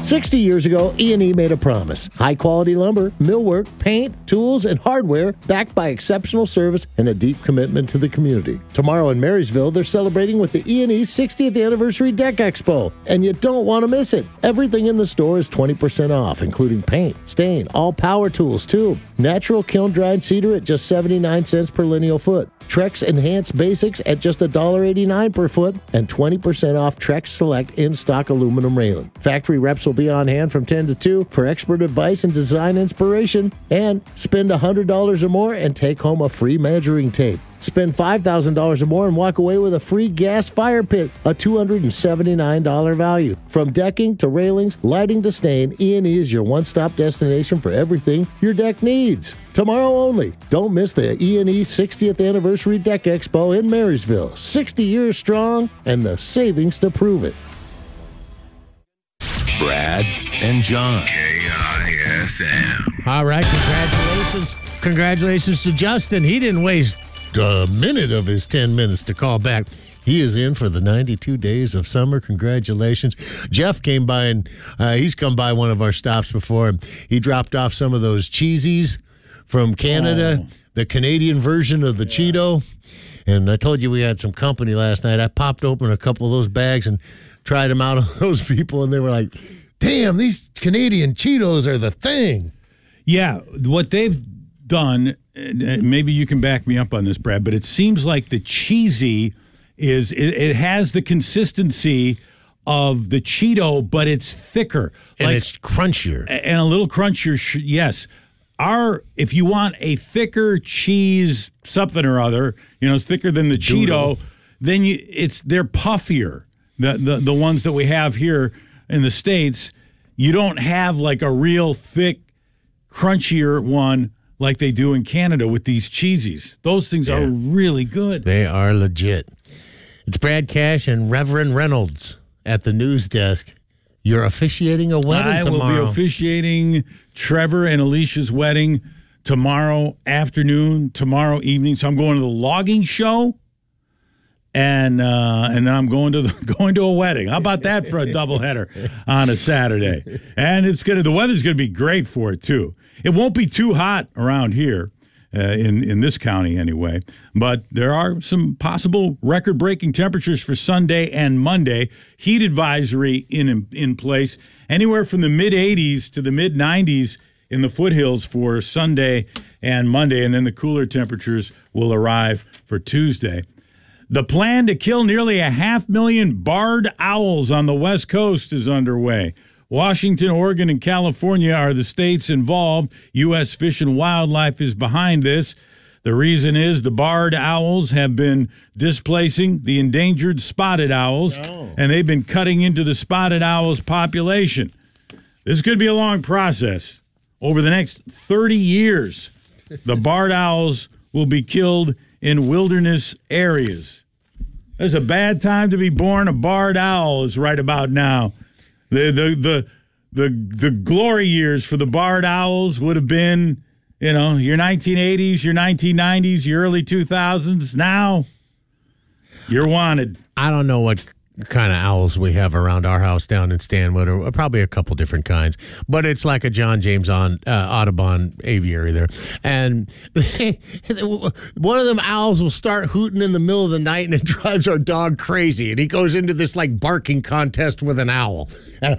60 years ago, E&E made a promise. High-quality lumber, millwork, paint, tools, and hardware backed by exceptional service and a deep commitment to the community. Tomorrow in Marysville, they're celebrating with the E&E 60th Anniversary Deck Expo, and you don't want to miss it. Everything in the store is 20% off, including paint, stain, all power tools, too. Natural kiln-dried cedar at just 79 cents per lineal foot. Trex Enhanced Basics at just $1.89 per foot, and 20% off Trex Select in-stock aluminum railing. Factory reps will be on hand from 10 to 2 for expert advice and design inspiration, and spend $100 or more and take home a free measuring tape. Spend $5,000 or more and walk away with a free gas fire pit, a $279 value. From decking to railings, lighting to stain, E&E is your one-stop destination for everything your deck needs. Tomorrow only. Don't miss the E&E 60th Anniversary Deck Expo in Marysville. 60 years strong and the savings to prove it. Brad and John. KISM. All right, congratulations. Congratulations to Justin. He didn't waste a minute of his 10 minutes to call back. He is in for the 92 days of summer. Congratulations. Jeff came by, and he's come by one of our stops before. He dropped off some of those cheesies from Canada, the Canadian version of the Cheeto. And I told you we had some company last night. I popped open a couple of those bags and tried them out on those people, and they were like, damn, these Canadian Cheetos are the thing. Yeah, what they've done, maybe you can back me up on this, Brad, but it seems like the cheesy it has the consistency of the Cheeto, but it's thicker. And it's crunchier. And a little crunchier, yes. If you want a thicker cheese something or other, it's thicker than the Cheeto, then they're puffier. The ones that we have here in the States, you don't have like a real thick, crunchier one like they do in Canada with these cheesies. Those things are really good. They are legit. It's Brad Cash and Reverend Reynolds at the news desk. You're officiating a wedding tomorrow. I will be officiating Trevor and Alicia's wedding tomorrow afternoon, tomorrow evening. So I'm going to the logging show, and then I'm going to a wedding. How about that for a doubleheader on a Saturday? And the weather's gonna be great for it too. It won't be too hot around here in this county anyway, but there are some possible record-breaking temperatures for Sunday and Monday. Heat advisory in place, anywhere from the mid-80s to the mid-90s in the foothills for Sunday and Monday, and then the cooler temperatures will arrive for Tuesday. The plan to kill nearly 500,000 barred owls on the West Coast is underway. Washington, Oregon, and California are the states involved. U.S. Fish and Wildlife is behind this. The reason is the barred owls have been displacing the endangered spotted owls, and they've been cutting into the spotted owls' population. This could be a long process. Over the next 30 years, the barred owls will be killed in wilderness areas. There's a bad time to be born a barred owl is right about now. The glory years for the barred owls would have been, your 1980s, your 1990s, your early 2000s. Now, you're wanted. I don't know what kind of owls we have around our house down in Stanwood, or probably a couple different kinds, but it's like a John James Audubon aviary there. And one of them owls will start hooting in the middle of the night, and it drives our dog crazy. And he goes into this like barking contest with an owl. And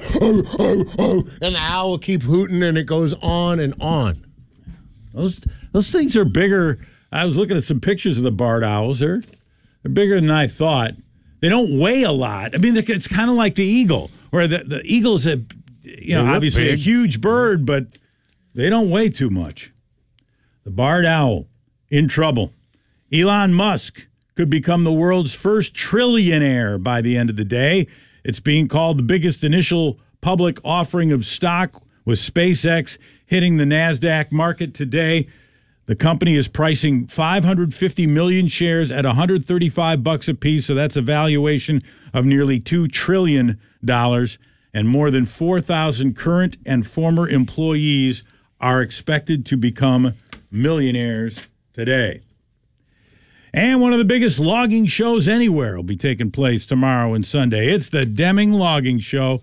the owl will keep hooting, and it goes on and on. Those things are bigger. I was looking at some pictures of the barred owls. They're bigger than I thought. They don't weigh a lot. I mean, it's kind of like the eagle, where the eagle is obviously a huge bird, but they don't weigh too much. The barred owl in trouble. Elon Musk could become the world's first trillionaire by the end of the day. It's being called the biggest initial public offering of stock, with SpaceX hitting the NASDAQ market today. The company is pricing 550 million shares at $135 a piece, so that's a valuation of nearly $2 trillion, and more than 4,000 current and former employees are expected to become millionaires today. And one of the biggest logging shows anywhere will be taking place tomorrow and Sunday. It's the Deming Logging Show.